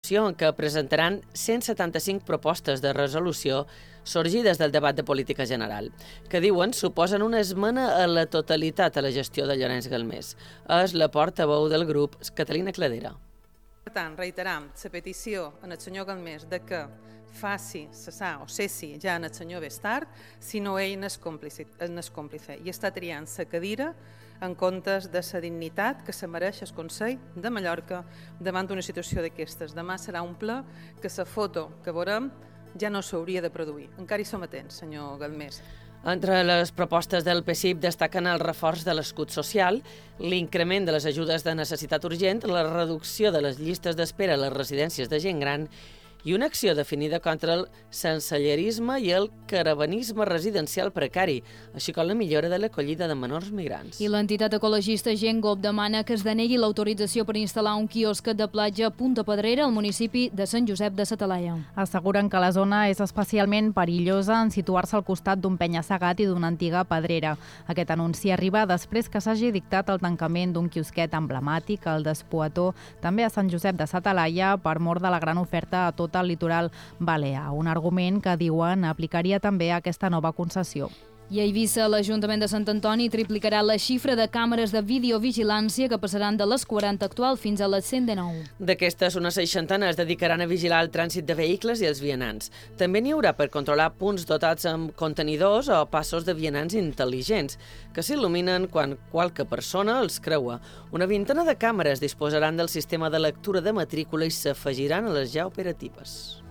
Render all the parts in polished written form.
moció en què presentaran 175 propostes de resolució sorgides del debat de política general, que diuen suposen una esmena a la totalitat a la gestió de Llorenç Galmés. És la portaveu del grup, Catalina Cladera. Per tant, reiteram la petició al senyor Galmés de que faci cessar o cessi ja en el senyor Bestart, si no ell n'és còmplice i està triant la cadira en comptes de la dignitat que se mereix el Consell de Mallorca davant d'una situació d'aquestes. Demà serà un ple que la foto que veurem ja no s'hauria de produir. Encara hi som atents, senyor Galmés. Entre les propostes del PSIP destaquen el reforç de l'escut social, l'increment de les ajudes de necessitat urgent, la reducció de les llistes d'espera a les residències de gent gran i una acció definida contra el sensellerisme i el caravanisme residencial precari, així com la millora de l'acollida de menors migrants. I l'entitat ecologista Gent Gop demana que es denegui l'autorització per instal·lar un quiosc de platja a Punta Pedrera, al municipi de Sant Josep de sa Talaia. Asseguren que la zona és especialment perillosa en situar-se al costat d'un penya-segat i d'una antiga pedrera. Aquest anunci arriba després que s'hagi dictat el tancament d'un quiosquet emblemàtic, el d'Espoató, també a Sant Josep de sa Talaia, per mor de la gran oferta a tot el litoral balear, un argument que diuen aplicaria també a aquesta nova concessió. I a Eivissa, l'Ajuntament de Sant Antoni triplicarà la xifra de càmeres de videovigilància que passaran de les 40 actual fins a les 119. D'aquestes, una seixantena es dedicaran a vigilar el trànsit de vehicles i els vianants. També n'hi haurà per controlar punts dotats amb contenidors o passos de vianants intel·ligents, que s'il·luminen quan qualque persona els creua. Una vintena de càmeres disposaran del sistema de lectura de matrícula i s'afegiran a les ja operatives.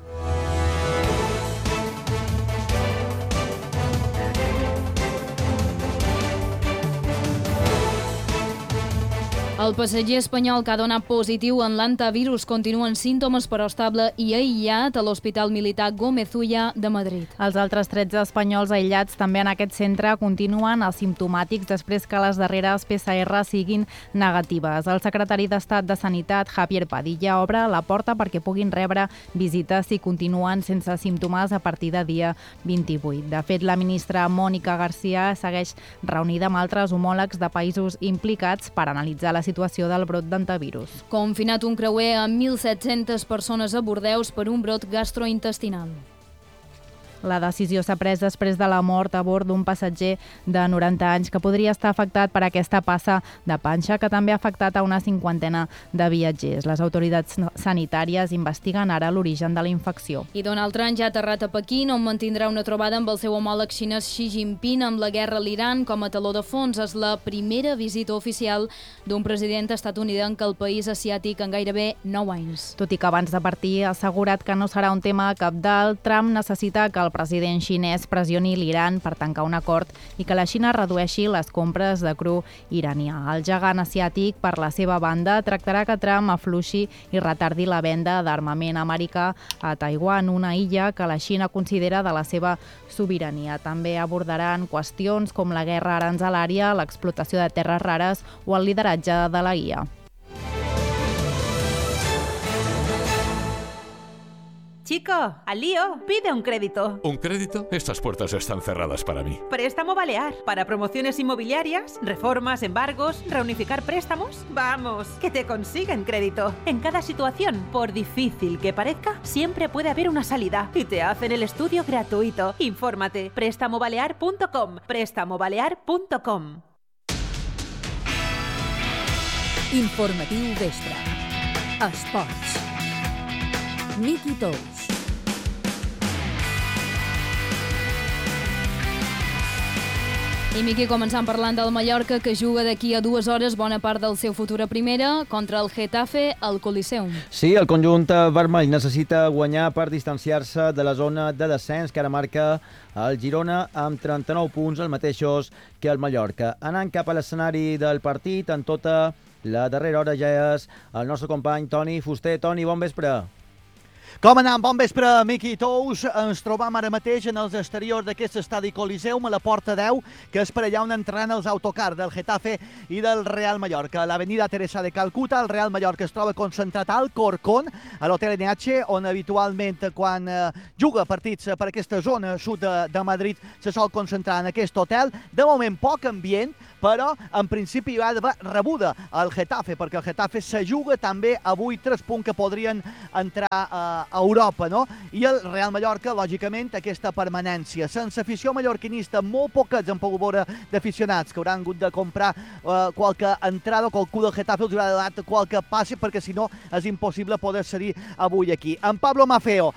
El passatger espanyol que ha donat positiu en l'antivirus continua en símptomes però estable i aïllat a l'Hospital Militar Gómez Ulla de Madrid. Els altres 13 espanyols aïllats també en aquest centre continuen asimptomàtics després que les darreres PCR siguin negatives. El secretari d'Estat de Sanitat, Javier Padilla, obre la porta perquè puguin rebre visites si continuen sense símptomes a partir de dia 28. De fet, la ministra Mònica García segueix reunida amb altres homòlegs de països implicats per analitzar la situació del brot d'antivirus. Confinat un creuer amb 1.700 persones a Bordeus per un brot gastrointestinal. La decisió s'ha pres després de la mort a bord d'un passatger de 90 anys que podria estar afectat per aquesta passa de panxa que també ha afectat a una cinquantena de viatgers. Les autoritats sanitàries investiguen ara l'origen de la infecció. I Donald Trump ja ha aterrat a Pequín, on mantindrà una trobada amb el seu homòleg xinès Xi Jinping amb la guerra a l'Iran com a taló de fons. És la primera visita oficial d'un president estatunidenc al país asiàtic en gairebé 9 anys. Tot i que abans de partir ha assegurat que no serà un tema cabdal, Trump necessita que el president xinès pressioni l'Iran per tancar un acord i que la Xina redueixi les compres de cru iranià. El gegant asiàtic, per la seva banda, tractarà que Trump afluixi i retardi la venda d'armament americà a Taiwan, una illa que la Xina considera de la seva sobirania. També abordaran qüestions com la guerra aranzelària, l'explotació de terres rares o el lideratge de la IA. Chico, al lío, pide un crédito. ¿Un crédito? Estas puertas están cerradas para mí. Préstamo Balear. Para promociones inmobiliarias, reformas, embargos, reunificar préstamos. Vamos, que te consiguen crédito. En cada situación, por difícil que parezca, siempre puede haber una salida. Y te hacen el estudio gratuito. Infórmate. Prestamobalear.com. Prestamobalear.com. Informatiu Vespre. Esports. Miqui Tous. I Miqui, començant parlant del Mallorca, que juga d'aquí a 2 hores bona part del seu futur a primera contra el Getafe al Coliseum. Sí, el conjunt vermell necessita guanyar per distanciar-se de la zona de descens que ara marca el Girona amb 39 punts, els mateixos que el Mallorca. Anant cap a l'escenari del partit, en tota la darrera hora ja és el nostre company Toni Fuster. Toni, bon vespre. Com anam? Bon vespre, Miqui Tous. Ens trobam ara mateix en els exteriors d'aquest estadi Coliseum, a la Porta 10, que és per allà on entraran els autocars del Getafe i del Real Mallorca. A l'avenida Teresa de Calcuta, el Real Mallorca es troba concentrat al Corcón, a l'Hotel NH, on habitualment quan juga partits per aquesta zona sud de Madrid se sol concentrar en aquest hotel. De moment poc ambient, però en principi hi va d'haver rebuda al Getafe, perquè el Getafe se juga també avui 3 punts que podrien entrar a Europa, no? I el Real Mallorca, lògicament, aquesta permanència. Sense afició mallorquinista, molt poquets han pogut veure d'aficionats que hauran hagut de comprar qualque entrada, qualcú del Getafe els haurà donat qualque passe, perquè si no és impossible poder ser avui aquí. En Pablo Maffeo,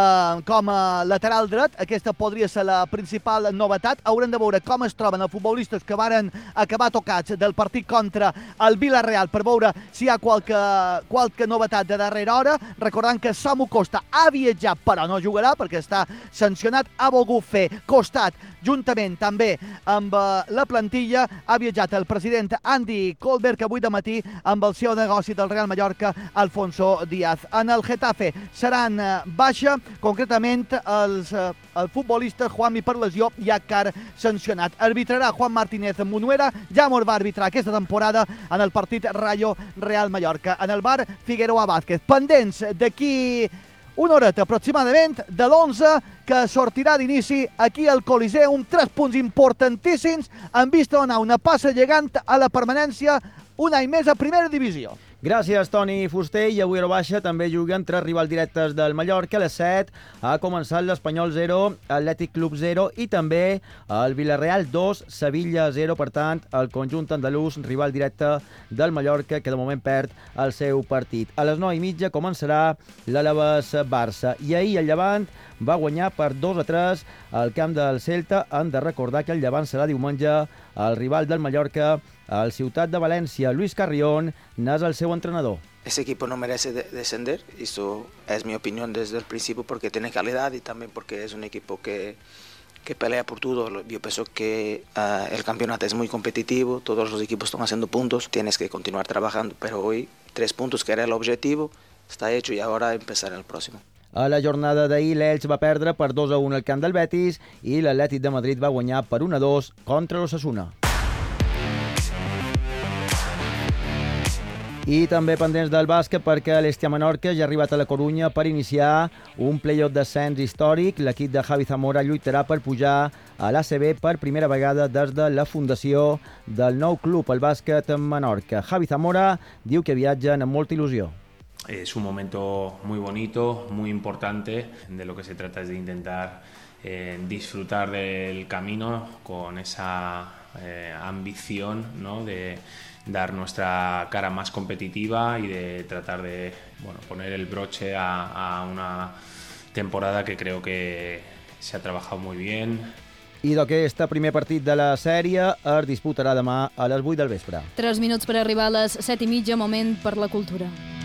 com a lateral dret, aquesta podria ser la principal novetat. Haurem de veure com es troben els futbolistes que varen acabar tocats del partit contra el Villarreal per veure si hi ha qualque novetat de darrera hora. Recordant que Samu Costa ha viatjat però no jugarà perquè està sancionat, ha volgut fer costat juntament també amb la plantilla. Ha viatjat el president Andy Colbert avui de matí amb el CEO de negoci del Real Mallorca, Alfonso Díaz. En el Getafe seran baixa, concretament el futbolista Juanmi per lesió i Akar sancionat. Arbitrarà Juan Martínez Munuera, ja va arbitrar aquesta temporada en el partit Rayo Real Mallorca. En el bar, Figueroa Vázquez. Pendents d'aquí una horeta aproximadament de l'11 que sortirà d'inici aquí al Coliseum. 3 punts importantíssims en vista d'anar una passa gegant a la permanència un any més a primera divisió. Gràcies, Toni Fuster. I avui a baixa també juguen 3 rivals directes del Mallorca. A les 7 ha començat l'Espanyol 0, Atlètic Club 0 i també el Villarreal 2, Sevilla 0. Per tant, el conjunt andalús, rival directe del Mallorca, que de moment perd el seu partit. A les 9:30 començarà l'Alaves-Barça. I ahir el Llevant va guanyar per 2-3 al camp del Celta. Han de recordar que el Llevant serà diumenge el rival del Mallorca al Ciutat de València. Luis Carrión n'és el seu entrenador. Ese equipo no merece descender, eso es mi opinión desde el principio, porque tiene calidad y también porque es un equipo que pelea por todo. Yo pienso que el campeonato es muy competitivo, todos los equipos están haciendo puntos, tienes que continuar trabajando, pero hoy 3 puntos que era el objetivo, está hecho y ahora empezar el próximo. A la jornada d'ahir, l'Elx va perdre per 2-1 al camp del Betis i l'Atlètic de Madrid va guanyar per 1-2 contra l'Osasuna. I també pendents del bàsquet perquè l'Hestia Menorca ja ha arribat a la Corunya per iniciar un play-off d'ascens històric. L'equip de Javi Zamora lluitarà per pujar a l'ACB per primera vegada des de la fundació del nou club, el bàsquet Menorca. Javi Zamora diu que viatgen amb molta il·lusió. Es un momento muy bonito, muy importante. De lo que se trata es de intentar disfrutar del camino con esa ambición, ¿no?, de dar nuestra cara más competitiva y de tratar de poner el broche a una temporada que creo que se ha trabajado muy bien. I d'aquest primer partit de la sèrie es disputarà demà a les 8 del vespre. 3 minuts per arribar a les 7:30, moment per la cultura.